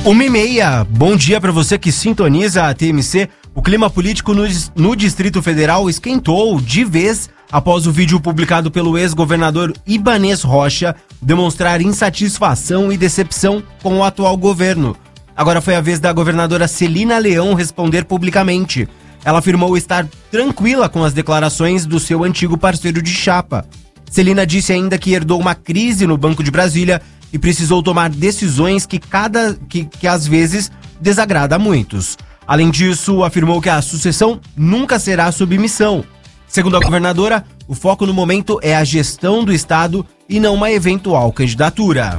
1h30, bom dia para você que sintoniza a TMC. O clima político no Distrito Federal esquentou de vez após o vídeo publicado pelo ex-governador Ibanez Rocha demonstrar insatisfação e decepção com o atual governo. Agora foi a vez da governadora Celina Leão responder publicamente. Ela afirmou estar tranquila com as declarações do seu antigo parceiro de chapa. Celina disse ainda que herdou uma crise no Banco de Brasília e precisou tomar decisões que às vezes desagrada a muitos. Além disso, afirmou que a sucessão nunca será submissão. Segundo a governadora, o foco no momento é a gestão do estado e não uma eventual candidatura.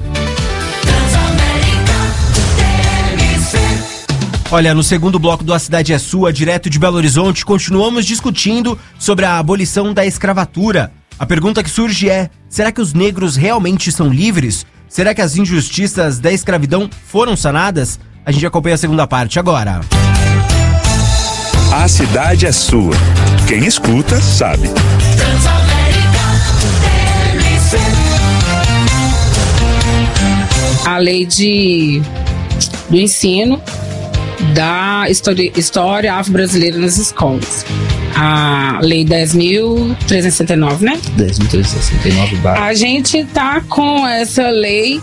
Olha, no segundo bloco do A Cidade é Sua, direto de Belo Horizonte, continuamos discutindo sobre a abolição da escravatura. A pergunta que surge é: será que os negros realmente são livres? Será que as injustiças da escravidão foram sanadas? A gente acompanha a segunda parte agora. A Cidade é Sua. Quem escuta, sabe. A lei do ensino da história afro-brasileira nas escolas. A lei 10.369, né? 10.369. A gente tá com essa lei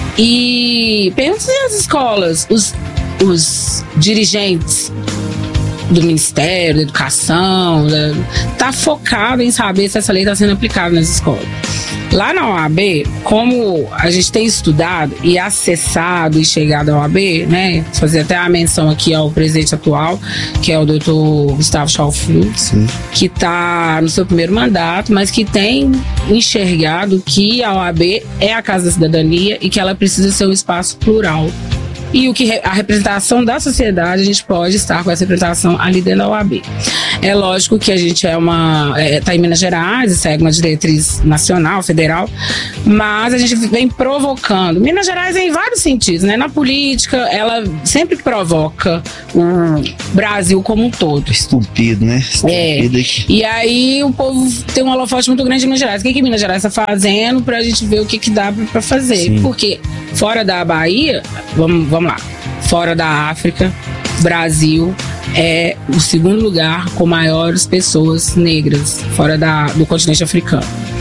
e pensa nas escolas, os dirigentes do Ministério da Educação tá focado em saber se essa lei está sendo aplicada nas escolas. Lá na OAB, como a gente tem estudado e acessado e chegado à OAB, né? Fazer até a menção aqui ao presidente atual, que é o Dr. Gustavo Schauflug, que está no seu primeiro mandato, mas que tem enxergado que a OAB é a Casa da Cidadania e que ela precisa ser um espaço plural. E o que a representação da sociedade, a gente pode estar com essa representação ali dentro da OAB. É lógico que a gente tá em Minas Gerais e segue uma diretriz nacional, federal, mas a gente vem provocando. Minas Gerais em vários sentidos, né? Na política, ela sempre provoca o Brasil como um todo. Estúpido, né? Estúpido aqui. E aí o povo tem um holofote muito grande em Minas Gerais. O que Minas Gerais está fazendo pra gente ver o que dá pra fazer? Sim. Porque fora da Bahia, vamos lá, fora da África, Brasil é o segundo lugar com maiores pessoas negras fora do continente africano.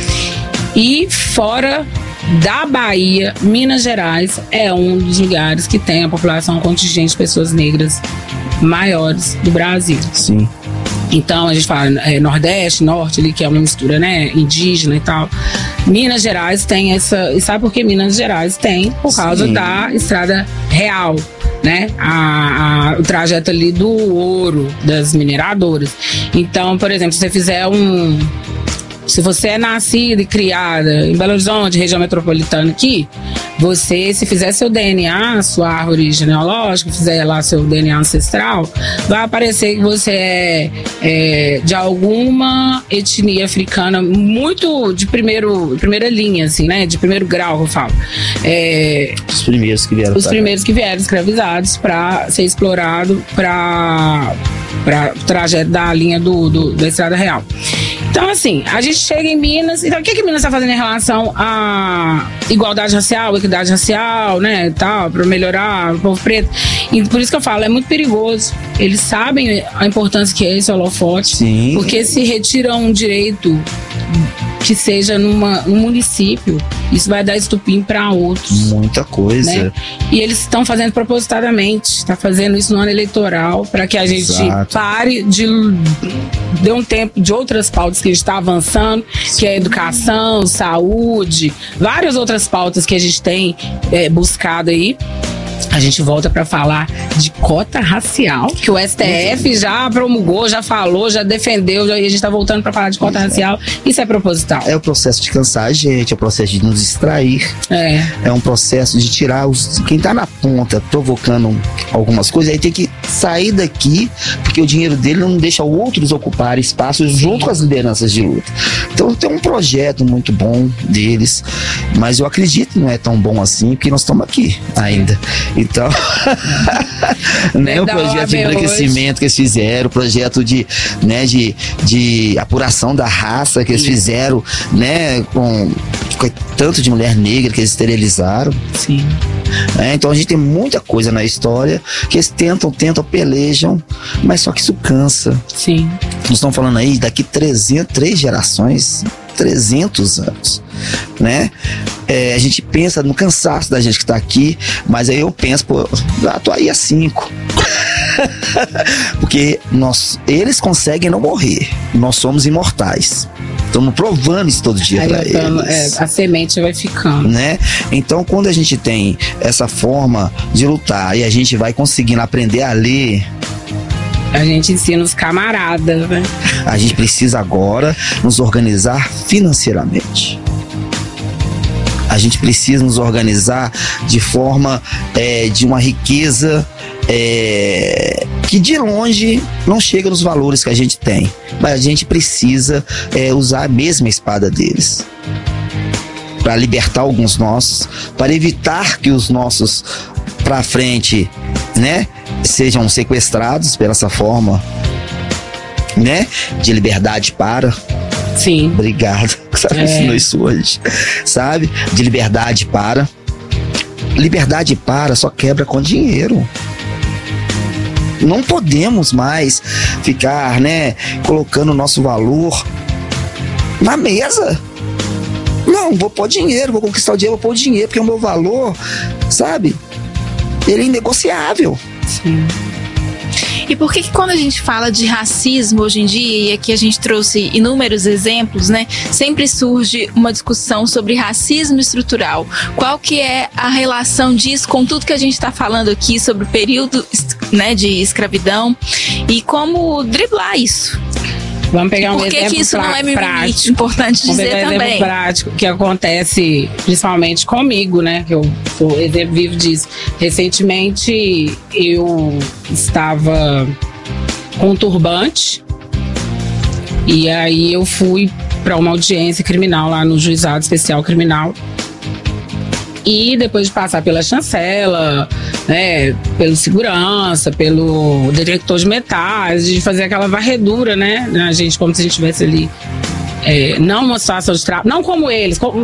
E fora da Bahia, Minas Gerais é um dos lugares que tem a população contingente de pessoas negras maiores do Brasil. Sim. Então a gente fala Nordeste, Norte ali, que é uma mistura, né, indígena e tal. Minas Gerais tem essa. E sabe por que Minas Gerais tem? Por causa da Estrada Real, né? O trajeto ali do ouro, das mineradoras. Então, por exemplo, se você fizer se você é nascida e criada em Belo Horizonte, região metropolitana aqui, você, se fizer seu DNA, sua árvore genealógica, fizer lá seu DNA ancestral, vai aparecer que você é de alguma etnia africana muito de primeira linha, assim, né? De primeiro grau, que eu falo. Os primeiros que vieram. Os primeiros que vieram escravizados para ser explorado para o trajeto da linha da Estrada Real. Então, assim, a gente chega em Minas. Então, o que Minas está fazendo em relação à igualdade racial, equidade racial, né, tal, para melhorar o povo preto? E por isso que eu falo, é muito perigoso. Eles sabem a importância que é esse holofote. Sim. Porque se retiram um direito que seja num município, isso vai dar estupim para outros. Muita coisa. Né? E eles estão fazendo propositadamente, está fazendo isso no ano eleitoral, para que a gente pare de dê um tempo de outras pautas que a gente está avançando, que é educação, saúde, várias outras pautas que a gente tem buscado aí. A gente volta para falar de cota racial, que o STF já promulgou, já falou, já defendeu, e a gente está voltando para falar de cota racial. Isso é proposital. É o processo de cansar a gente, é o processo de nos distrair. É um processo de tirar quem tá na ponta provocando algumas coisas, aí tem que sair daqui, porque o dinheiro dele não deixa outros ocupar espaços junto com as lideranças de luta. Então tem um projeto muito bom deles, mas eu acredito que não é tão bom assim, porque nós estamos aqui ainda. Então, né, o projeto de embranquecimento que eles fizeram, o projeto de apuração da raça que eles fizeram, né, com tanto de mulher negra que eles esterilizaram. Sim. Então a gente tem muita coisa na história que eles tentam, pelejam, mas só que isso cansa. Sim. Nós estamos falando aí daqui 3 gerações, 300 anos, né? A gente pensa no cansaço da gente que está aqui, mas aí eu penso, pô, tô aí há 5. Porque eles conseguem não morrer, nós somos imortais. Estamos provando isso todo dia para eles. A semente vai ficando, né? Então, quando a gente tem essa forma de lutar e a gente vai conseguindo aprender a ler, a gente ensina os camaradas, né? A gente precisa agora nos organizar financeiramente. A gente precisa nos organizar de forma de uma riqueza que de longe não chega nos valores que a gente tem, mas a gente precisa usar a mesma espada deles para libertar alguns nossos, para evitar que os nossos para frente, né, sejam sequestrados pela essa forma, né, de liberdade para. Sim. Obrigado, você ensinou isso hoje, sabe? De liberdade para. Liberdade para só quebra com dinheiro. Não podemos mais ficar, né, colocando o nosso valor na mesa. Não, vou pôr dinheiro, vou conquistar o dinheiro, vou pôr o dinheiro, porque o meu valor, sabe, ele é inegociável. Sim. E por que quando a gente fala de racismo hoje em dia, e aqui a gente trouxe inúmeros exemplos, né, sempre surge uma discussão sobre racismo estrutural. Qual que é a relação disso com tudo que a gente está falando aqui sobre o período, né, de escravidão e como driblar isso? Vamos pegar um exemplo prático. Por que isso não é mimimi? Importante dizer também. Um exemplo prático que acontece principalmente comigo, né? Que eu sou exemplo vivo disso. Recentemente eu estava com um turbante e aí eu fui para uma audiência criminal lá no Juizado Especial Criminal. E depois de passar pela chancela, né, pelo segurança, pelo detector de metais, de fazer aquela varredura, né, na gente, como se a gente estivesse ali, não uma situação de trabalho, não como eles,